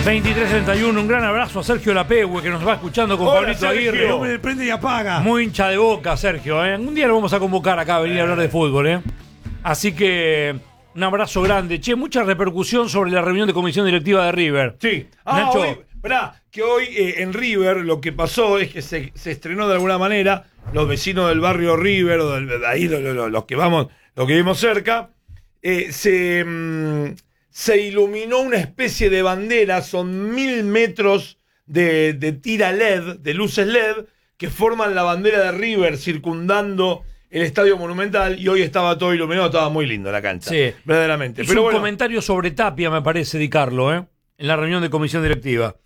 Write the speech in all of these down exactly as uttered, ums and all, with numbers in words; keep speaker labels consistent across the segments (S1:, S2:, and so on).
S1: veintitrés treinta y uno, un gran abrazo a Sergio Lapegue, que nos va escuchando con
S2: Hola,
S1: Pablito
S2: Sergio.
S1: Aguirre.
S2: No me prende y apaga.
S1: Muy hincha de Boca, Sergio. ¿eh? Un día lo vamos a convocar acá a venir a hablar de fútbol. ¿eh? Así que un abrazo grande. Che, mucha repercusión sobre la reunión de comisión directiva de River.
S2: Sí. Ah,
S1: Nacho.
S2: hoy, esperá, que hoy eh, en River lo que pasó es que se, se estrenó de alguna manera, los vecinos del barrio River, o del, de ahí los, los, los que vamos, los que vivimos cerca, eh, se... Mmm, se iluminó una especie de bandera, son mil metros de, de tira L E D, de luces L E D, que forman la bandera de River circundando el Estadio Monumental, y hoy estaba todo iluminado, estaba muy lindo la cancha,
S1: sí.
S2: verdaderamente.
S1: Hizo
S2: Pero
S1: un
S2: bueno,
S1: comentario sobre Tapia, me parece, Di Carlo, ¿eh? en la reunión de comisión directiva.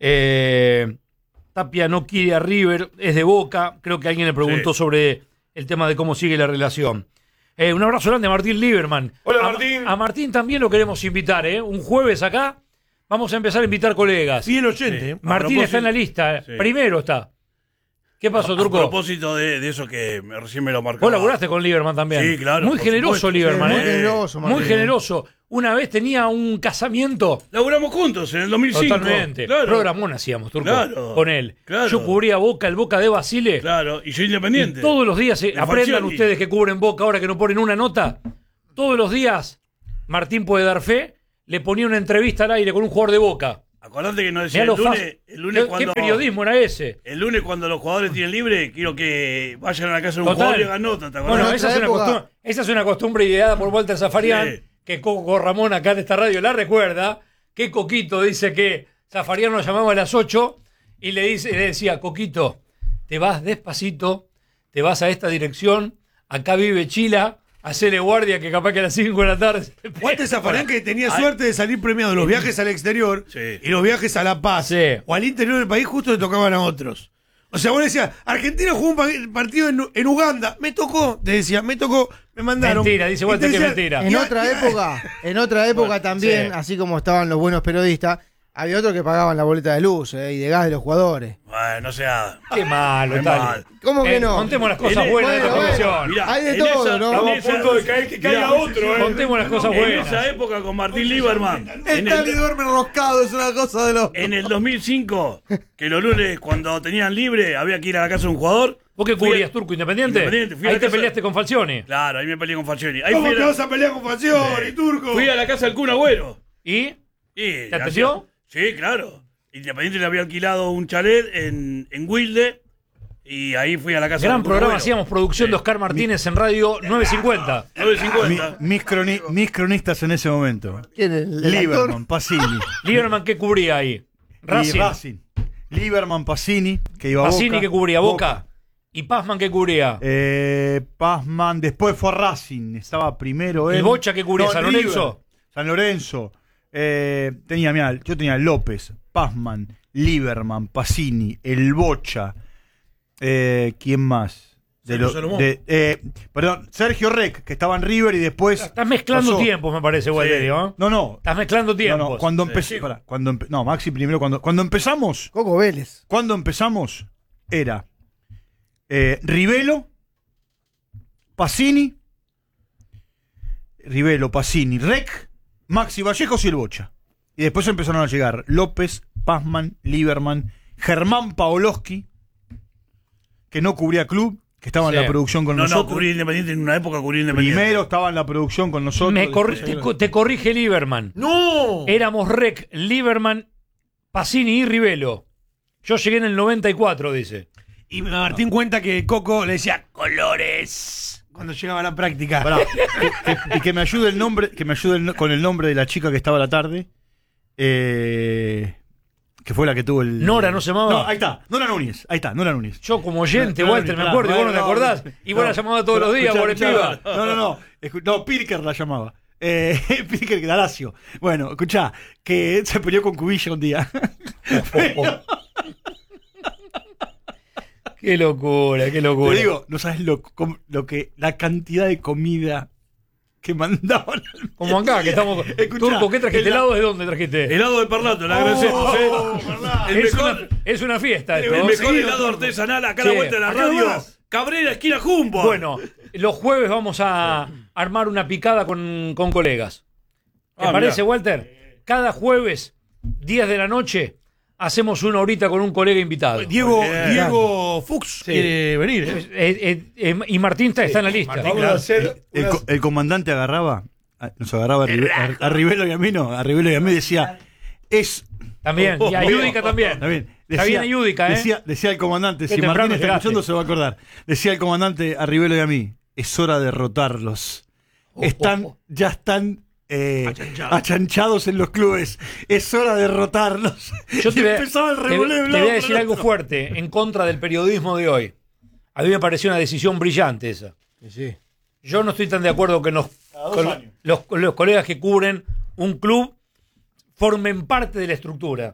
S1: Eh, Tapia no quiere a River, es de Boca, creo que alguien le preguntó
S2: Sí.
S1: sobre el tema de cómo sigue la relación. Eh, un abrazo grande a Martín Lieberman.
S2: Hola,
S1: a,
S2: Martín.
S1: A Martín también lo queremos invitar, ¿eh? Un jueves acá vamos a empezar a invitar colegas.
S2: fiel oyente.
S3: Sí.
S2: ¿eh?
S1: Martín está en la lista, ¿eh?
S3: Sí.
S1: Primero está. ¿Qué pasó,
S3: A
S1: Turco?
S3: propósito de, de eso que me- recién me lo marcó.
S1: Vos laburaste con Lieberman también.
S3: Sí, claro,
S1: Muy
S3: por
S1: generoso
S3: supuesto.
S1: Lieberman,
S3: Sí,
S1: ¿eh?
S3: muy
S4: generoso,
S1: Muy
S4: Martín.
S1: generoso. Una vez tenía un casamiento.
S3: Laburamos juntos en el dos mil cinco.
S1: Totalmente.
S3: Claro.
S1: Programón hacíamos, Turco,
S3: Claro.
S1: con él.
S3: Claro.
S1: Yo cubría Boca, el Boca de Basile.
S3: Claro, y yo
S1: Y
S3: independiente.
S1: todos los días, eh,
S3: De
S1: aprendan
S3: Falcioni.
S1: ustedes que cubren Boca ahora que no ponen una nota. Todos los días, Martín puede dar fe, le ponía una entrevista al aire con un jugador de Boca.
S3: Acordate que nos decía
S1: Mirá
S3: el
S1: lo
S3: lunes,
S1: fácil.
S3: el lunes
S1: ¿Qué,
S3: cuando.
S1: qué periodismo era ese?
S3: El lunes cuando los jugadores tienen libre, quiero que vayan a la casa de un
S1: Total.
S3: jugador y hagan nota, ¿te acordás?
S1: Bueno,
S4: en
S1: esa es,
S4: otra
S1: una
S4: época-
S1: costumbre, esa es una costumbre ideada por Walter Zafarian,
S3: Sí.
S1: que Coco Ramón acá en esta radio la recuerda, que Coquito dice que Zafarian lo llamaba a las ocho y le, dice, le decía, Coquito, te vas despacito, te vas a esta dirección, acá vive Chila, hacele guardia que capaz que a las cinco de la tarde...
S2: Walter Zafarian, que tenía
S3: Ay.
S2: suerte de salir premiado los viajes al exterior
S3: Sí.
S2: y los viajes a La Paz
S1: Sí.
S2: o al interior del país, justo le tocaban a otros. O sea, vos decías, Argentina jugó un pa- partido en, en Uganda, me tocó, te decía, me tocó, me mandaron.
S1: Mentira, dice Walter
S2: Y te
S1: que
S2: decían,
S1: mentira.
S4: En
S2: y a-
S4: otra
S2: y a-
S4: época, en otra época
S1: Bueno,
S4: también,
S1: sí.
S4: así como estaban los buenos periodistas, había otros que pagaban la boleta de luz eh, y de gas de los jugadores.
S3: Bueno, no sea.
S1: Qué malo,
S3: Qué
S1: tal.
S3: mal.
S4: ¿Cómo que
S1: Eh,
S4: no?
S1: Contemos las cosas
S3: En-
S1: buenas de esta
S4: bueno,
S1: comisión.
S4: bueno.
S3: Mirá,
S4: Hay de
S3: en
S4: todo,
S3: esa-
S4: ¿no?
S3: en
S2: Estamos a
S3: esa-
S2: punto de caer, que caiga
S3: Mirá,
S2: otro, ¿eh?
S1: Contemos las cosas
S3: En
S1: buenas.
S3: esa época con Martín Lieberman, en
S2: Está
S3: el,
S2: duerme enroscado, es una cosa de los.
S3: en el dos mil cinco, que los lunes cuando tenían libre había que ir a la casa de un jugador.
S1: ¿Vos qué
S3: Fui a-
S1: cubrías, Turco, Independiente?
S3: Independiente, fui a
S1: Ahí
S3: la
S1: te
S3: casa-
S1: peleaste con Falcioni.
S3: Claro, ahí me peleé con Falcioni. Ahí
S2: ¿Cómo
S3: fui,
S2: te
S3: a,
S2: vas a pelear con Falcioni, Turco?
S3: fui a la casa del Kun Agüero.
S1: ¿Y?
S3: Y
S1: ¿Te atendió?
S3: Sí, claro. Independiente le había alquilado un chalet en, en Wilde y ahí fui a la casa
S1: Gran
S3: del Kun
S1: programa,
S3: Agüero.
S1: hacíamos producción de Oscar Martínez en Radio nueve cincuenta.
S3: nueve
S5: Mi-
S3: cincuenta.
S5: mis, croni- mis cronistas en ese momento.
S4: ¿Quién es? ¿El
S5: Lieberman,
S4: actor?
S5: Pacini.
S1: Lieberman, ¿qué cubría ahí? Racing.
S5: Y Racing. Lieberman, Pacini, que iba a
S1: Pacini,
S5: Boca.
S1: ¿qué cubría? Boca. ¿Y Pazman, qué cubría?
S5: Eh, Pazman, después fue a Racing. Estaba primero
S1: ¿El
S5: en.
S1: Bocha qué cubría? ¿San
S5: River.
S1: Lorenzo?
S5: San Lorenzo. Eh, tenía, mirá, yo tenía López, Pazman, Lieberman, Pacini, el Bocha. Eh, ¿Quién más? De
S2: Sergio
S5: lo-
S2: Salomón.
S5: de- eh, perdón, Sergio Rec, que estaba en River y después.
S1: Estás mezclando
S5: pasó-
S1: tiempos, me parece, Walterio. ¿eh?
S5: No, no.
S1: Estás mezclando
S5: No,
S1: tiempos.
S5: no, cuando empecé. pará, cuando empe- no, Maxi primero. Cuando, cuando empezamos.
S4: Coco Vélez.
S5: Cuando empezamos era eh, Rivelo, Pacini, Rivelo, Pacini, Rec, Maxi Vallejos y el Bocha. Y después empezaron a llegar López, Pazman, Lieberman, Germán Paoloski, que no cubría club, que estaba
S1: Sí.
S5: en la producción con
S3: No, no,
S5: nosotros.
S3: cubrí Independiente en una época, cubrí Independiente.
S5: Primero estaba en la producción con nosotros.
S1: Me corri-
S5: después-
S1: te, co- te corrige Lieberman.
S2: ¡No!
S1: Éramos Rec, Lieberman, Pacini y Rivelo. Yo llegué en el noventa y cuatro, dice.
S2: Y Martín cuenta que Coco le decía colores cuando llegaba a la práctica.
S5: Pará, que- que- y que me ayude el nombre, que me ayude el no- con el nombre de la chica que estaba a la tarde. Eh, que fue la que tuvo el.
S1: Nora, ¿no se llamaba?
S5: No, ahí está, Nora Núñez, ahí está, Nora Núñez.
S1: Yo como oyente,
S5: No, no,
S1: Walter,
S5: no,
S1: me acuerdo, y vos no te
S5: no,
S1: acordás.
S5: no,
S1: Y vos
S5: no.
S1: la llamabas todos los días,
S5: Escuchá,
S1: pobre
S5: escuchá,
S1: piba.
S5: No, no, no. Escu- No, Pirker la llamaba. Eh, Pirker Galacio. Bueno, escuchá, que se peleó con Cubilla un día.
S1: Qué locura, qué locura.
S5: Te digo, no sabes lo, com- lo que. La cantidad de comida que mandaban. al
S1: Como acá, que estamos.
S5: Escuchá,
S1: Turco, ¿qué trajiste?
S5: el-
S1: ¿Helado de dónde trajiste?
S3: Helado de Parlato, le agradecemos.
S5: Oh,
S3: ¿eh? El
S1: es,
S3: mejor,
S1: una, es una fiesta
S3: el
S1: esto.
S3: mejor
S2: Sí,
S3: helado
S2: Turco.
S3: artesanal acá a
S1: Sí.
S3: la vuelta de la
S2: Acá
S3: radio.
S2: nomás.
S3: Cabrera, esquina Jumbo.
S1: Bueno, los jueves vamos a armar una picada con, con colegas. ¿Te
S3: Ah,
S1: parece,
S3: mirá.
S1: Walter? Cada jueves diez de la noche, hacemos una horita con un colega invitado.
S6: Diego,
S3: Bien.
S6: Diego Fuchs
S1: Sí.
S6: quiere venir. ¿eh?
S1: Eh, eh, eh, y Martín está, está en la lista.
S2: Vamos a hacer
S5: El,
S2: una-
S5: co- el comandante agarraba, a- nos agarraba a, Rive- a- a Rivelo y a mí, no, a Rivelo y a mí decía, es...
S1: También, y a Yudica también.
S5: Está bien.
S1: Está bien Yudica, ¿eh?
S5: Decía, decía el comandante,
S1: Qué
S5: si
S1: temprano
S5: Martín está
S1: llegaste.
S5: escuchando se va a acordar, decía el comandante a Rivelo y a mí, es hora de rotarlos. Están,
S1: oh, oh.
S5: ya están eh,
S3: Achanchados.
S5: achanchados en los clubes. Es hora de rotarlos.
S1: Yo te
S5: Y
S1: voy, a-
S5: empezaba el
S1: te-
S5: revoleo
S1: te
S5: de un
S1: voy a
S5: lado
S1: decir
S5: para el
S1: algo
S5: otro.
S1: fuerte en contra del periodismo de hoy. A mí me pareció una decisión brillante esa.
S4: Sí.
S1: Yo no estoy tan de acuerdo que nos,
S5: dos
S1: con
S5: años.
S1: los, los colegas que cubren un club formen parte de la estructura.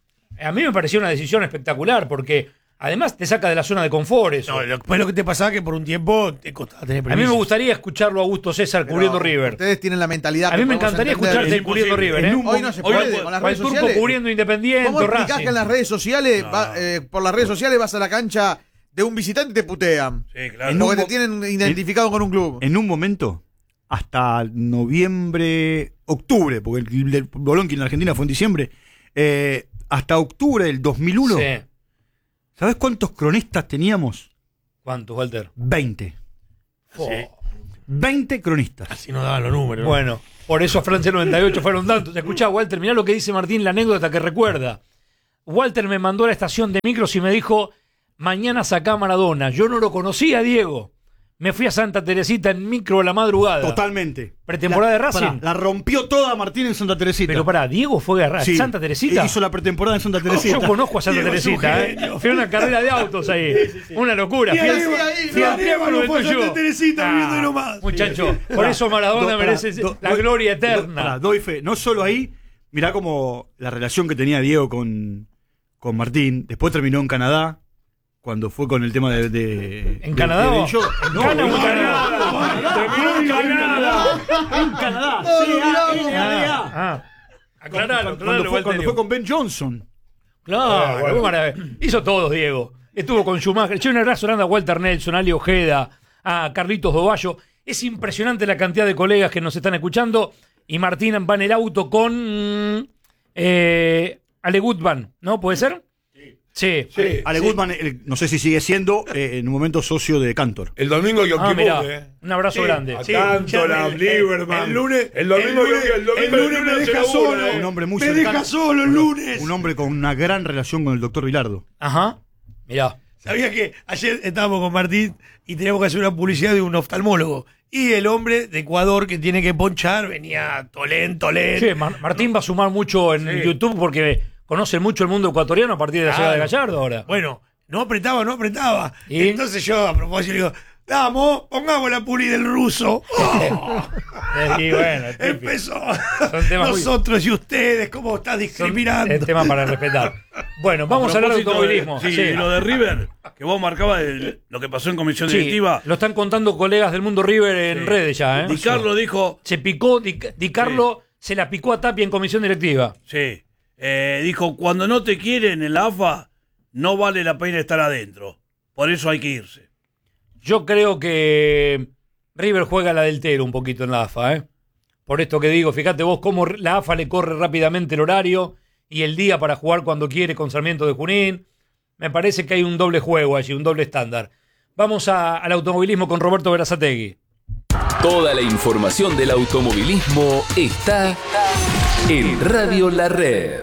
S1: A mí me pareció una decisión espectacular porque además te saca de la zona de confort eso.
S6: No, lo, pues lo que te pasaba que por un tiempo te costaba tener
S1: A mí
S6: permiso.
S1: me gustaría escucharlo a Augusto César cubriendo River.
S4: Ustedes tienen la mentalidad.
S1: A
S4: que
S1: mí me
S4: podemos
S1: encantaría
S4: entender.
S1: escucharte
S3: Es
S1: cubriendo
S3: imposible.
S1: River. ¿eh?
S4: Hoy no se
S3: Hoy no
S4: puede,
S3: puede.
S4: con las
S1: O el
S4: redes
S1: turco
S4: sociales.
S1: cubriendo Independiente,
S4: ¿Cómo explicás
S1: Racing.
S4: que en las redes sociales,
S3: No.
S4: va- eh, por las redes sociales vas a la cancha de un visitante y te putean?
S3: Sí, claro.
S5: En
S4: Porque
S5: un
S4: te
S5: mo-
S4: tienen identificado con un club.
S5: En un momento, hasta noviembre, octubre, porque el, el Bolón que en Argentina fue en diciembre, eh, hasta octubre del dos mil uno,
S1: Sí.
S5: ¿sabés cuántos cronistas teníamos?
S1: ¿Cuántos, Walter?
S5: veinte.
S1: Oh.
S5: veinte cronistas.
S6: Así no daban los números. ¿no?
S1: Bueno, por eso Francia noventa y ocho fueron tantos. Escuchá, Walter, mirá lo que dice Martín, la anécdota que recuerda. Walter me mandó a la estación de micros y me dijo, mañana sacá a Maradona. Yo no lo conocía, Diego. Me fui a Santa Teresita en micro a la madrugada.
S5: Totalmente.
S1: Pretemporada de
S5: La-
S1: Racing.
S5: pará, la rompió toda Martín en Santa Teresita.
S1: Pero pará, Diego fue a
S5: Sí,
S1: Santa Teresita.
S5: Hizo la pretemporada en Santa Teresita.
S1: Yo conozco a Santa
S6: Diego es un
S1: Teresita, ¿eh?
S6: genio.
S1: Fui a una carrera de autos ahí. Una locura. Fui al-
S6: Diego ahí,
S1: fui al
S6: Diego
S1: Triángulo
S6: no fue a
S1: del Tuyú.
S6: Santa Teresita,
S1: Ah,
S6: viendo nomás.
S1: Muchacho, por eso Maradona
S5: Do- pará,
S1: merece
S5: do-
S1: la
S5: doy-
S1: gloria
S5: do- pará,
S1: eterna.
S5: doy fe. No solo ahí, mirá como la relación que tenía Diego con, con Martín. Después terminó en Canadá, cuando fue con el tema de. de
S1: ¿En
S5: de-
S1: Canadá
S5: de-
S1: o-
S5: de- yo-
S1: en
S5: no,
S1: Cana o en
S5: en
S1: Canadá?
S5: Terminó en Canadá. En Canadá. C A N D A.
S1: Ah, aclaralo,
S5: Cuando,
S1: aclaralo,
S5: cuando fue, cuando
S1: Walterio.
S5: fue con Ben Johnson.
S1: Claro,
S2: Eh, bueno.
S1: qué maravilla. Hizo todos, Diego. Estuvo con Schumacher. Che, un abrazo grande a Walter Nelson, a Ali Ojeda, a Carlitos Dovallo. Es impresionante la cantidad de colegas que nos están escuchando. Y Martín va en el auto con mm, eh, Ale Gutman, ¿no? ¿Puede ser? Sí.
S2: Sí,
S5: Ale
S2: sí.
S5: Goodman, eh, no sé si sigue siendo eh, en un momento socio de Cantor.
S2: El domingo que
S1: Ah, mirá,
S2: eh.
S1: un abrazo
S6: Sí,
S1: grande.
S2: A
S6: Sí,
S2: Cántola,
S6: el-
S2: Lieberman.
S6: el lunes-
S2: El domingo
S6: el lunes-
S2: que- el domingo
S6: el lunes me
S2: no se
S6: deja
S2: labura,
S6: solo.
S2: eh.
S5: Un hombre muy
S6: Me
S5: cercano.
S6: deja solo el lunes.
S5: Un hombre con una gran relación con el doctor Vilardo.
S1: Ajá. Mirá.
S6: Sabía que ayer estábamos con Martín y teníamos que hacer una publicidad de un oftalmólogo. Y el hombre de Ecuador que tiene que ponchar venía Tolén, Tolén.
S1: Che, Mar- Martín va a sumar mucho en
S6: Sí.
S1: YouTube porque conoce mucho el mundo ecuatoriano a partir de la
S6: Claro.
S1: ciudad de Gallardo ahora.
S6: Bueno, no apretaba, no apretaba.
S1: ¿Y?
S6: Entonces yo a propósito le digo, vamos, pongamos la puli del ruso. Oh,
S1: Y bueno, es típico.
S6: empezó.
S1: Son temas muy-
S6: Nosotros y ustedes, ¿cómo está
S1: Son-
S6: discriminando?
S1: Es tema para respetar. Bueno, vamos a, hablar de
S3: propósito
S1: automovilismo.
S3: Sí,
S1: Sí.
S3: y lo de River, que vos marcabas el- lo que pasó en comisión
S1: Sí,
S3: directiva.
S1: lo están contando colegas del mundo River en
S3: Sí.
S1: redes ya, ¿eh?
S3: Di Carlo dijo,
S1: Se picó, Di, Di Carlo se la picó a Tapia en comisión directiva.
S3: sí, eh, dijo, cuando no te quieren en la A F A, no vale la pena estar adentro. Por eso hay que irse.
S1: Yo creo que River juega la del Tero un poquito en la A F A, ¿eh? Por esto que digo, fíjate vos cómo la A F A le corre rápidamente el horario y el día para jugar cuando quiere con Sarmiento de Junín. Me parece que hay un doble juego allí, un doble estándar. Vamos a- al automovilismo con Roberto Berazategui.
S7: Toda la información del automovilismo está en Radio La Red.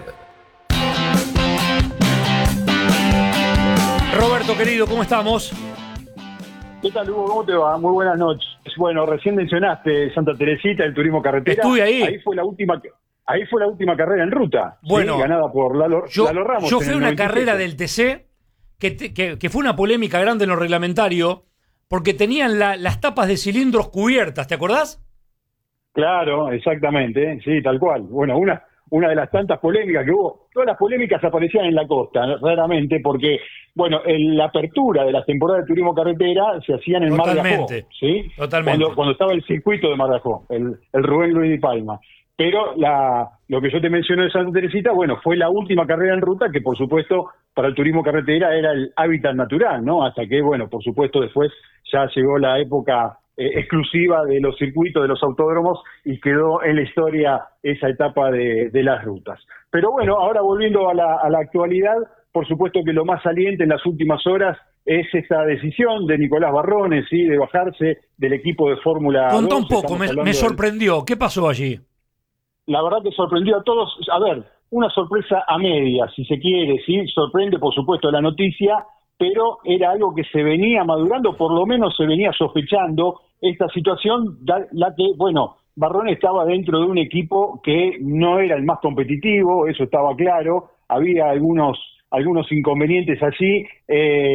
S1: Roberto, querido, ¿cómo estamos?
S8: ¿Qué tal, Hugo? ¿Cómo te va? Muy buenas noches. Bueno, recién mencionaste Santa Teresita, el turismo carretera.
S1: Estuve ahí.
S8: Ahí fue la última, ahí fue la última carrera en ruta. ¿sí?
S1: Bueno,
S8: ganada por Lalo,
S1: Yo,
S8: Lalo Ramos.
S1: yo
S8: en
S1: fui a
S8: el
S1: una
S8: noventa y siete.
S1: carrera del T C que, te- que, que fue una polémica grande en lo reglamentario porque tenían la- las tapas de cilindros cubiertas, ¿te acordás?
S8: Claro, exactamente. Sí, tal cual. Bueno, una, una de las tantas polémicas que hubo. Todas las polémicas aparecían en la costa, ¿no? Raramente, porque, bueno, en la apertura de las temporadas de turismo carretera se hacían en Mar de Ajó,
S1: Totalmente.
S8: ¿sí?
S1: Totalmente.
S8: Cuando, cuando estaba el circuito de Mar de Ajó, el, el Rubén Luis de Palma. Pero la, lo que yo te mencioné de Santa Teresita, bueno, fue la última carrera en ruta que, por supuesto, para el turismo carretera era el hábitat natural, ¿no? Hasta que, bueno, por supuesto, después ya llegó la época eh, exclusiva de los circuitos, de los autódromos, y quedó en la historia esa etapa de, de las rutas. Pero bueno, ahora volviendo a la, a la actualidad, por supuesto que lo más saliente en las últimas horas es esta decisión de Nicolás Barrone, ¿sí?, de bajarse del equipo de Fórmula dos.
S1: Contá un poco, me, me sorprendió.
S8: Del...
S1: ¿Qué pasó allí?
S8: La verdad que sorprendió a todos. A ver, una sorpresa a medias, si se quiere, ¿sí? Sorprende, por supuesto, la noticia, pero era algo que se venía madurando, por lo menos se venía sospechando esta situación, la que, bueno, Barrone estaba dentro de un equipo que no era el más competitivo, eso estaba claro, había algunos algunos inconvenientes allí, eh,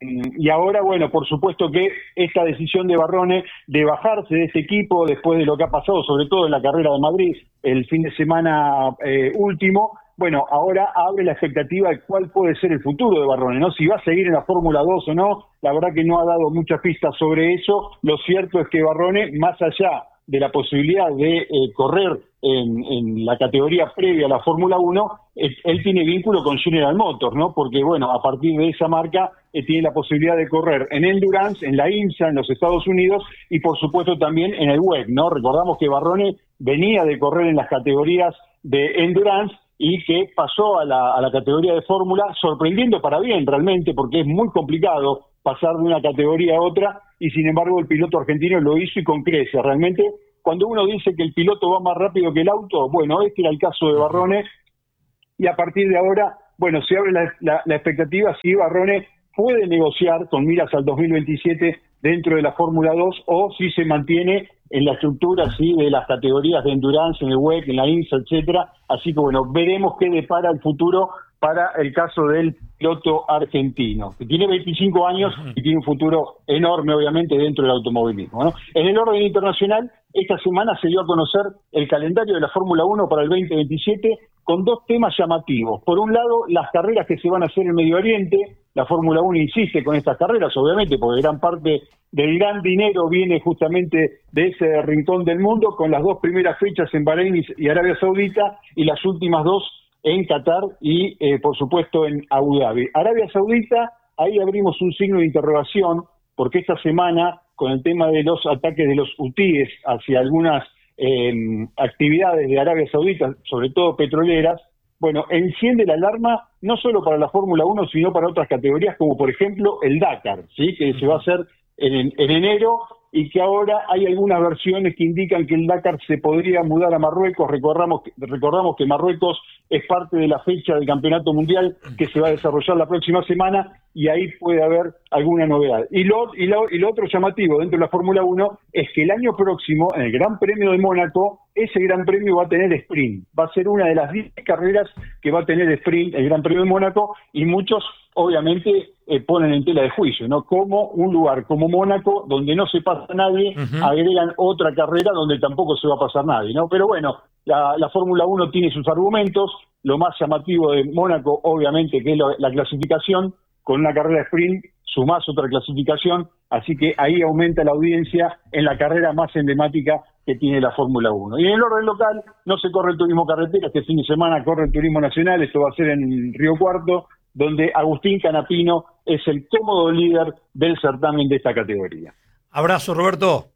S8: y ahora, bueno, por supuesto que esta decisión de Barrone de bajarse de este equipo después de lo que ha pasado, sobre todo en la carrera de Madrid, el fin de semana eh, último, bueno, ahora abre la expectativa de cuál puede ser el futuro de Barrone, ¿no? Si va a seguir en la Fórmula dos o no, la verdad que no ha dado muchas pistas sobre eso. Lo cierto es que Barrone, más allá de la posibilidad de eh, correr en, en la categoría previa a la Fórmula uno, eh, él tiene vínculo con General Motors, ¿no? Porque, bueno, a partir de esa marca eh, tiene la posibilidad de correr en Endurance, en la IMSA, en los Estados Unidos, y por supuesto también en el W E C, ¿no? Recordamos que Barrone venía de correr en las categorías de Endurance y que pasó a la, a la categoría de Fórmula, sorprendiendo para bien realmente, porque es muy complicado pasar de una categoría a otra, y sin embargo el piloto argentino lo hizo y con creces. Realmente, cuando uno dice que el piloto va más rápido que el auto, bueno, este era el caso de Barrone, y a partir de ahora, bueno, se abre la, la, la expectativa si Barrone puede negociar con miras al dos mil veintisiete dentro de la Fórmula dos, o si se mantiene en la estructura, sí, de las categorías de Endurance, en el W E C, en la IMSA, etcétera. Así que, bueno, veremos qué depara el futuro para el caso del piloto argentino, que tiene veinticinco años y tiene un futuro enorme, obviamente, dentro del automovilismo, ¿no? En el orden internacional, esta semana se dio a conocer el calendario de la Fórmula uno para el veinte veintisiete, con dos temas llamativos. Por un lado, las carreras que se van a hacer en Medio Oriente. La Fórmula uno insiste con estas carreras, obviamente, porque gran parte del gran dinero viene justamente de ese rincón del mundo, con las dos primeras fechas en Bahrein y Arabia Saudita, y las últimas dos en Qatar y, eh, por supuesto, en Abu Dhabi. Arabia Saudita, ahí abrimos un signo de interrogación, porque esta semana, con el tema de los ataques de los hutíes hacia algunas eh, actividades de Arabia Saudita, sobre todo petroleras, bueno, enciende la alarma no solo para la Fórmula uno, sino para otras categorías, como por ejemplo el Dakar, ¿sí?, que se va a hacer en, en enero, y que ahora hay algunas versiones que indican que el Dakar se podría mudar a Marruecos. Recordamos, recordamos que Marruecos es parte de la fecha del Campeonato Mundial que se va a desarrollar la próxima semana, y ahí puede haber alguna novedad. Y lo, y lo, y lo otro llamativo dentro de la Fórmula uno es que el año próximo, en el Gran Premio de Mónaco, ese Gran Premio va a tener sprint. Va a ser una de las diez carreras que va a tener sprint, el Gran Premio de Mónaco, y muchos obviamente eh, ponen en tela de juicio, ¿no? Como un lugar como Mónaco, donde no se pasa nadie, uh-huh. agregan otra carrera donde tampoco se va a pasar nadie, ¿no? Pero bueno, la, la Fórmula uno tiene sus argumentos. Lo más llamativo de Mónaco, obviamente, que es lo, la clasificación. Con una carrera sprint sumás otra clasificación, así que ahí aumenta la audiencia en la carrera más emblemática que tiene la Fórmula uno. Y en el orden local no se corre el turismo carretera, este fin de semana corre el turismo nacional, esto va a ser en Río Cuarto, donde Agustín Canapino es el cómodo líder del certamen de esta categoría.
S1: Abrazo, Roberto.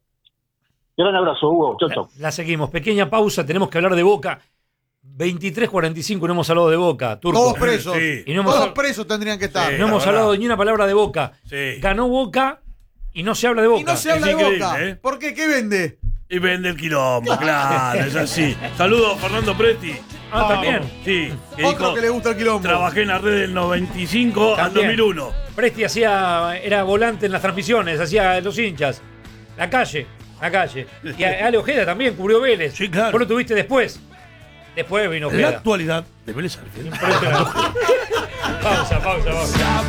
S8: Gran abrazo, Hugo. Chau, chau.
S1: La, la seguimos. Pequeña pausa, tenemos que hablar de Boca. veintitrés cuarenta y cinco, no hemos hablado de Boca, Turco.
S5: Todos presos.
S1: Sí. Y no hemos
S5: Todos
S1: hab...
S5: presos tendrían que estar.
S1: Sí, no hemos hablado ni una palabra de Boca.
S3: Sí.
S1: Ganó Boca y no se habla de Boca.
S5: Y no se habla
S3: Es
S5: de Boca.
S3: ¿eh?
S5: ¿Por qué? ¿Qué vende?
S3: Y vende el quilombo, claro, es así. Saludos, Fernando Presti.
S1: Ah, también.
S3: Sí. Que
S5: Otro
S3: dijo,
S5: que le gusta el quilombo.
S3: trabajé en la red del noventa y cinco al dos mil uno.
S1: Presti hacía, era volante en las transmisiones, hacía los hinchas. La calle, la calle. Y a- Ale Ojeda también cubrió Vélez.
S6: Sí, claro.
S1: Vos lo tuviste después. Después vino
S6: En la
S1: Ojeda.
S6: actualidad, de Vélez Arfield.
S1: Pausa, pausa, pausa.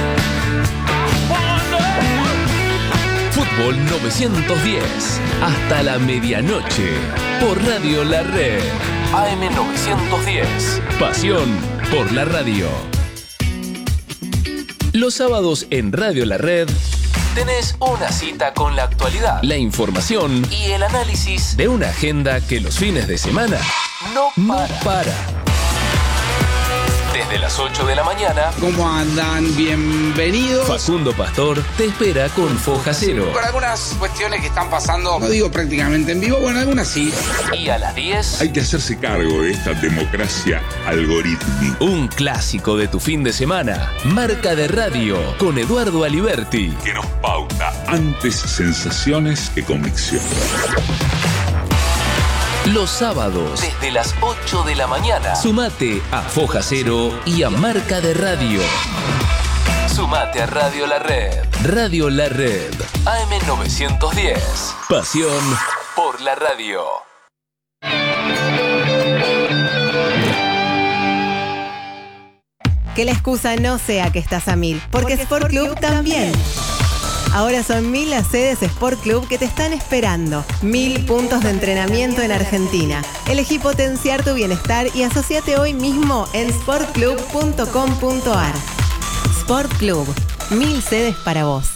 S7: Fútbol novecientos diez. Hasta la medianoche. Por Radio La Red. A M novecientos diez. Pasión por la radio. Los sábados en Radio La Red tenés una cita con la actualidad, la información y el análisis de una agenda que los fines de semana no para. No para. Desde las ocho de la mañana,
S9: ¿Cómo andan? Bienvenidos.
S7: Facundo Pastor te espera con Foja Cero.
S9: Con algunas cuestiones que están pasando, no digo prácticamente en vivo, bueno, algunas sí.
S7: Y a las diez,
S10: hay que hacerse cargo de esta democracia algorítmica.
S7: Un clásico de tu fin de semana. Marca de Radio con Eduardo Aliberti.
S10: Que nos pauta antes sensaciones que convicción.
S7: Los sábados, desde las ocho de la mañana, sumate a Foja Cero y a Marca de Radio. Sumate a Radio La Red. Radio La Red. A M novecientos diez. Pasión por la radio.
S11: Que la excusa no sea que estás a mil, porque Sport Club también. Ahora son mil las sedes Sport Club que te están esperando. Mil puntos de entrenamiento en Argentina. Elegí potenciar tu bienestar y asociate hoy mismo en sport club punto com punto a r. Sport Club. Mil sedes para vos.